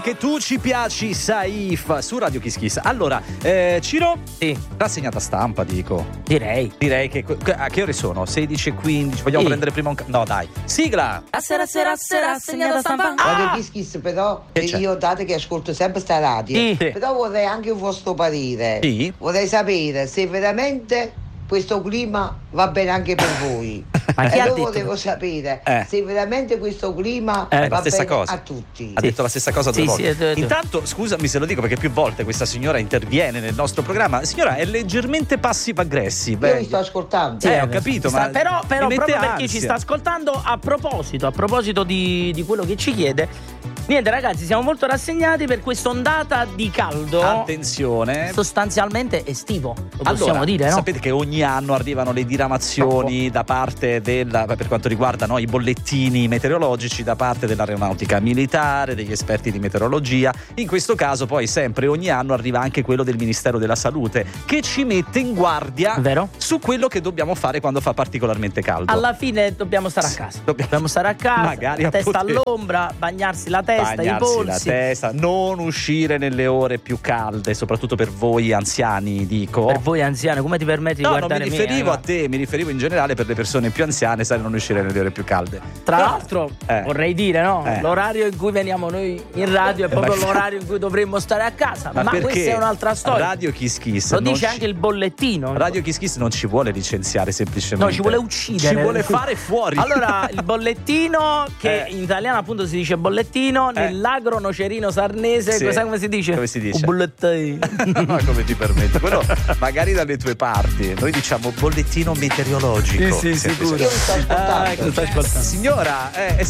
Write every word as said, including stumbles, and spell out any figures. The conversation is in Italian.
Che tu ci piaci, Saif, su Radio Kiss Kiss. Allora, eh, Ciro? Sì. Rassegnata stampa, dico. Direi. Direi che... A che ore sono? sedici e quindici? Vogliamo Sì. prendere prima un... ca- No, dai. Sigla! A sera, sera, sera, rassegna stampa. Radio Ah! Kiss Kiss, però Che c'è? io date che ascolto sempre sta radio, Sì. Sì. però vorrei anche un vostro parere. Sì. Vorrei sapere se veramente questo clima va bene anche per voi. Ma chi E ha allora detto? volevo sapere Eh. se veramente questo clima Eh, va la stessa bene cosa. a tutti. Ha detto la stessa cosa due Sì, volte. sì, è vero. Intanto, scusami se lo dico perché più volte questa signora interviene nel nostro programma. Signora, è leggermente passive-aggressive. Io vi sto ascoltando. Sì, ho capito, Sta- ma però, però mi mette proprio per chi ansia. ci sta ascoltando, a proposito, a proposito di, di quello che ci chiede, niente ragazzi, siamo molto rassegnati per quest'ondata di caldo Attenzione. sostanzialmente estivo, lo possiamo Allora, dire, no? sapete che ogni anno arrivano le diramazioni da parte della, per quanto riguarda no, i bollettini meteorologici da parte dell'aeronautica militare, degli esperti di meteorologia. In questo caso poi sempre ogni anno arriva anche quello del Ministero della Salute che ci mette in guardia Vero? su quello che dobbiamo fare quando fa particolarmente caldo. Alla fine dobbiamo stare a casa. Dobbiamo- Dobbiamo stare a casa, Magari la a testa poter- all'ombra, bagnarsi la testa, i Bagnarsi la polsi. testa, non uscire nelle ore più calde, soprattutto per voi anziani, dico. Per voi anziani, come ti permetti No, di non mi guardare me, riferivo eh? a te, mi riferivo in generale per le persone più anziane, sai, non uscire nelle ore più calde. Tra No. l'altro, Eh. vorrei dire, no? Eh. L'orario in cui veniamo noi in radio è proprio ma- l'orario in cui dovremmo stare a casa. Ma, perché questa è un'altra storia. Radio Kiss Kiss Lo non dice ci- anche il bollettino. Radio Kiss Kiss non ci vuole licenziare semplicemente. No, ci vuole uccidere. Ci vuole fare fuori. Allora, il bollettino, che Eh. in italiano appunto si dice bollettino, Eh. nell'agro nocerino sarnese, Sì. cosa come si dice? Come si dice? Un bollettino. Ma come ti permetti? Quello magari dalle tue parti. Noi diciamo bollettino meteorologico. Sì, sì, Semplice. sicuro. Io vi sto ascoltando. Ah, ecco, sto ascoltando. Signora, eh, è